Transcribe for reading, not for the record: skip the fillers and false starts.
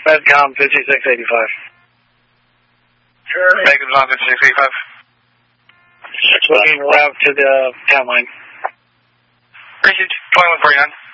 Medcom 5685. Medcom 5685. Looking route to the town line. Received 2149.